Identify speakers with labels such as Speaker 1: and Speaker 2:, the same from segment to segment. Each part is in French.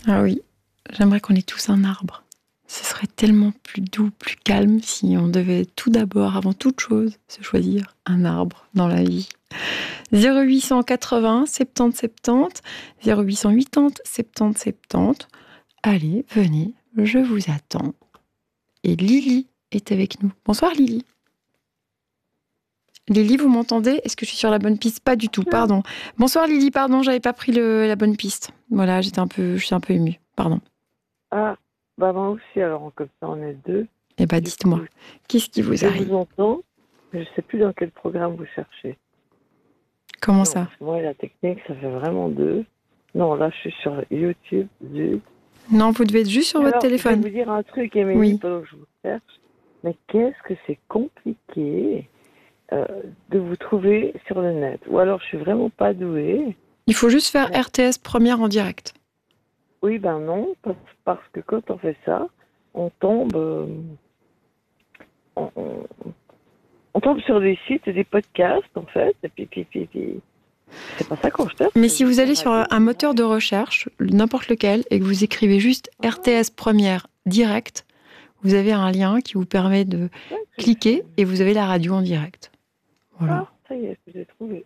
Speaker 1: Ah oui, j'aimerais qu'on ait tous un arbre. Ce serait tellement plus doux, plus calme si on devait tout d'abord, avant toute chose, se choisir un arbre dans la vie. 0880 70 70, 0880 70 70. Allez, venez, je vous attends. Et Lily est avec nous. Bonsoir Lily. Lily, vous m'entendez? Est-ce que je suis sur la bonne piste? Pas du tout, pardon. Bonsoir Lily, pardon, j'avais pas pris la bonne piste. Voilà, je suis un peu émue, pardon.
Speaker 2: Ah, bah moi aussi, alors comme ça on est deux.
Speaker 1: Eh ben dites-moi, qu'est-ce qui vous arrive?
Speaker 2: Je vous entends, mais je sais plus dans quel programme vous cherchez.
Speaker 1: Comment
Speaker 2: Non,
Speaker 1: ça?
Speaker 2: parce que moi, la technique, ça fait vraiment deux. Non, là, je suis sur YouTube. Zut.
Speaker 1: Non, vous devez être juste sur votre téléphone.
Speaker 2: Je vais vous dire un truc, Émilie,
Speaker 1: Oui.
Speaker 2: pendant que je vous cherche. Mais qu'est-ce que c'est compliqué de vous trouver sur le net. Ou alors, je suis vraiment pas douée.
Speaker 1: Il faut juste faire RTS première en direct.
Speaker 2: Oui, ben non, parce que quand on fait ça, on tombe... on tombe sur des sites et des podcasts, en fait, et puis c'est pas ça qu'on cherche.
Speaker 1: Mais si vous allez sur un moteur de recherche, n'importe lequel, et que vous écrivez juste RTS première direct, vous avez un lien qui vous permet de cliquer et vous avez la radio en direct. Voilà.
Speaker 2: Ah, ça y est, j'ai trouvé.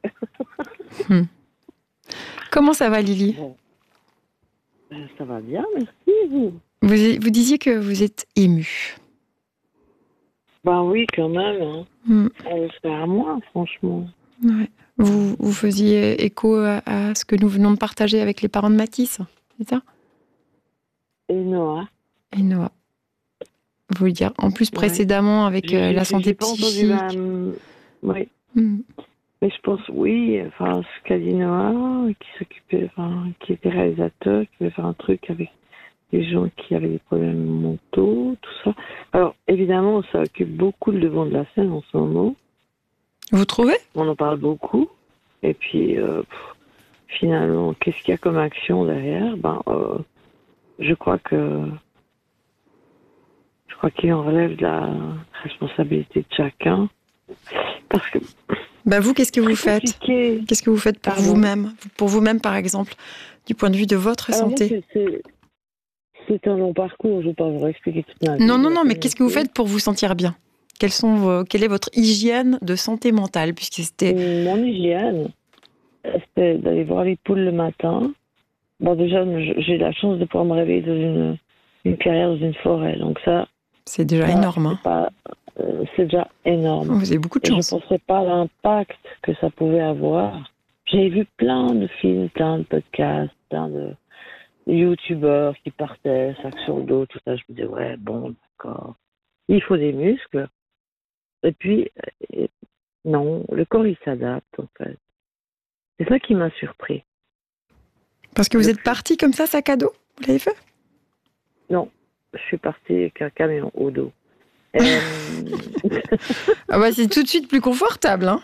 Speaker 1: Comment ça va, Lily?
Speaker 2: Bon. Ça va bien, merci.
Speaker 1: Vous disiez que vous êtes émue.
Speaker 2: Ben oui, quand même. Hein. C'est à moi, franchement.
Speaker 1: Ouais. Vous faisiez écho à ce que nous venons de partager avec les parents de Mathis, c'est ça?
Speaker 2: Et Noah.
Speaker 1: Et Noah. Vous voulez dire, en plus précédemment avec la santé psychique.
Speaker 2: Oui. Mais je pense, oui, enfin, ce qu'a dit Noah, qui était réalisateur, qui voulait faire un truc avec les gens qui avaient des problèmes mentaux, tout ça. Alors, évidemment, ça occupe beaucoup le devant de la scène en ce moment.
Speaker 1: Vous trouvez?
Speaker 2: On en parle beaucoup. Et puis, finalement, qu'est-ce qu'il y a comme action derrière? Je crois qu'il en relève de la responsabilité de chacun. Parce que...
Speaker 1: vous, qu'est-ce que vous faites? Qu'est-ce que vous faites pour vous-même? Pour vous-même, par exemple, du point de vue de votre santé?
Speaker 2: C'est un long parcours, je ne vais pas vous expliquer toute ma vie.
Speaker 1: Non, mais qu'est-ce que vous faites pour vous sentir bien? Quelle est votre hygiène de santé mentale, puisque c'était...
Speaker 2: Mon hygiène, c'était d'aller voir les poules le matin. Bon, déjà, j'ai la chance de pouvoir me réveiller dans une clairière, dans une forêt. Donc ça...
Speaker 1: C'est déjà énorme.
Speaker 2: C'est déjà énorme.
Speaker 1: Vous avez beaucoup de chance.
Speaker 2: Je ne pensais pas à l'impact que ça pouvait avoir. J'ai vu plein de films, plein de podcasts, plein de youtubeurs qui partaient, sac sur le dos, tout ça. Je me disais, ouais, bon, d'accord. Il faut des muscles. Et puis, non, le corps, il s'adapte, en fait. C'est ça qui m'a surpris.
Speaker 1: Parce que vous êtes parti comme ça, sac à dos? Vous l'avez fait?
Speaker 2: Non, je suis partie avec un camion au dos.
Speaker 1: C'est tout de suite plus confortable, hein?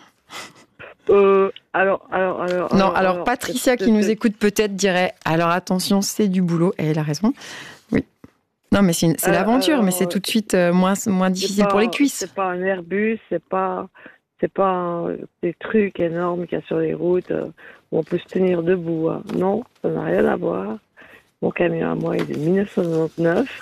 Speaker 1: Alors, Patricia qui nous écoute peut-être dirait, alors attention, c'est du boulot, et elle a raison. Oui. Non, mais c'est l'aventure, mais c'est tout de suite moins difficile pour les cuisses.
Speaker 2: C'est pas un Airbus, c'est pas des trucs énormes qu'il y a sur les routes où on peut se tenir debout. Hein. Non, ça n'a rien à voir. Mon camion à moi est de 1999.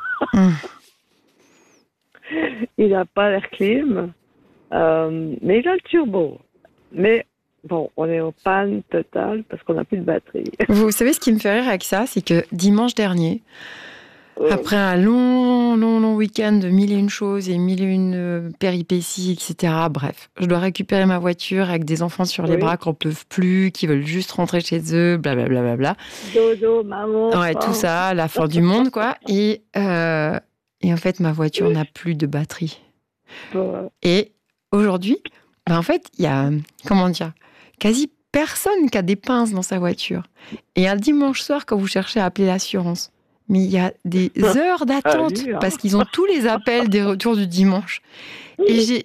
Speaker 2: Il n'a pas l'air clim, mais il a le turbo. Mais bon, on est en panne totale parce qu'on n'a plus de batterie.
Speaker 1: Vous savez ce qui me fait rire avec ça, c'est que dimanche dernier, après un long week-end de mille et une choses et mille et une péripéties, etc. Bref, je dois récupérer ma voiture avec des enfants sur les bras qui n'en peuvent plus, qui veulent juste rentrer chez eux, blablabla.
Speaker 2: Dodo, maman.
Speaker 1: Ouais, tout ça, la fin du monde, quoi. Et en fait, ma voiture n'a plus de batterie. Et aujourd'hui, en fait, il y a, quasi personne qui a des pinces dans sa voiture. Et un dimanche soir, quand vous cherchez à appeler l'assurance, mais il y a des heures d'attente parce qu'ils ont tous les appels des retours du dimanche. Et j'ai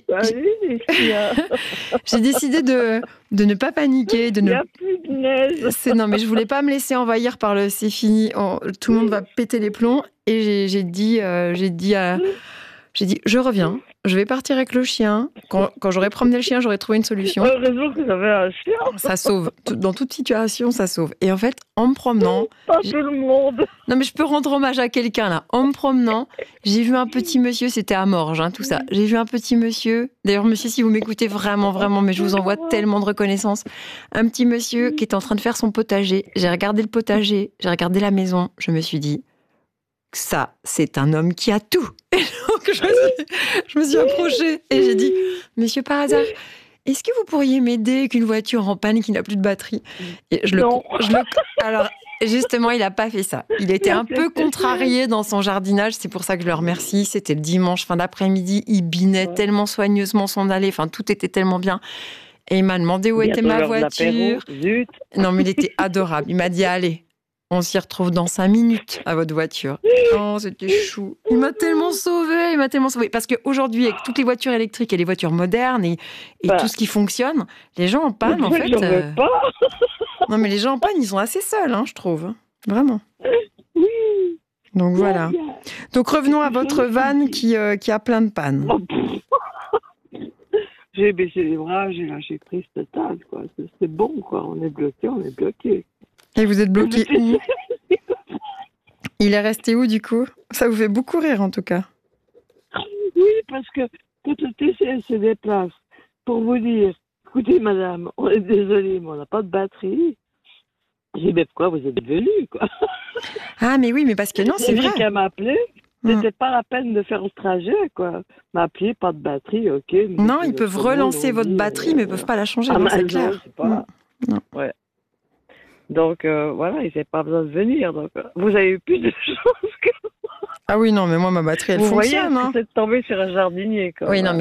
Speaker 1: décidé de ne pas paniquer.
Speaker 2: Il n'y a plus de neige.
Speaker 1: Non, mais je voulais pas me laisser envahir par c'est fini, tout le monde va péter les plombs. Et j'ai dit à J'ai dit, je reviens, je vais partir avec le chien. Quand j'aurai promené le chien, j'aurai trouvé une solution.
Speaker 2: Heureusement que j'avais un chien.
Speaker 1: Ça sauve. Dans toute situation, ça sauve. Et en fait, en me promenant...
Speaker 2: Pas tout le monde.
Speaker 1: Non, mais je peux rendre hommage à quelqu'un, là. En me promenant, j'ai vu un petit monsieur, c'était à Morges, tout ça. J'ai vu un petit monsieur. D'ailleurs, monsieur, si vous m'écoutez vraiment, vraiment, mais je vous envoie tellement de reconnaissance. Un petit monsieur qui était en train de faire son potager. J'ai regardé le potager, j'ai regardé la maison. Je me suis dit, ça, c'est un homme qui a tout. Et donc, je me suis approchée et j'ai dit, monsieur, par hasard, est-ce que vous pourriez m'aider avec une voiture en panne qui n'a plus de batterie? Et alors, justement, il n'a pas fait ça. Il était un peu contrarié dans son jardinage. C'est pour ça que je le remercie. C'était le dimanche, fin d'après-midi. Il binait tellement soigneusement son allée. Enfin, tout était tellement bien. Et il m'a demandé où était ma voiture.
Speaker 2: Zut.
Speaker 1: Non, mais il était adorable. Il m'a dit, allez, on s'y retrouve dans 5 minutes à votre voiture. Oh, c'était chou. Il m'a tellement sauvée, Parce qu'aujourd'hui, avec toutes les voitures électriques et les voitures modernes et tout ce qui fonctionne, les gens en panne, en fait... Non, mais les gens en panne, ils sont assez seuls, je trouve. Vraiment.
Speaker 2: Oui.
Speaker 1: Donc, voilà. Donc, revenons à votre van qui a plein de pannes.
Speaker 2: J'ai baissé les bras, j'ai lâché prise totale, quoi. C'est bon, quoi. On est bloqué.
Speaker 1: Et vous êtes bloqué où? Il est resté où, du coup? Ça vous fait beaucoup rire, en tout cas.
Speaker 2: Oui, parce que quand le TCS se déplace pour vous dire, écoutez, madame, on est désolé, mais on n'a pas de batterie. J'ai dit, mais pourquoi vous êtes venue, quoi?
Speaker 1: Ah, mais oui, mais parce que non, c'est vrai.
Speaker 2: Quelqu'un m'a appelé. C'était pas la peine de faire le trajet, quoi. M'appeler, pas de batterie, ok.
Speaker 1: Non, ils peuvent relancer votre batterie, mais ils peuvent pas la changer, c'est clair.
Speaker 2: Non. Ouais. Donc, voilà, il n'avait pas besoin de venir. Donc, vous avez eu plus de chance que...
Speaker 1: Ah oui, non, mais moi, ma batterie, elle fonctionne.
Speaker 2: Vous voyez, c'est tombé sur un jardinier, quoi.
Speaker 1: Oui, non, mais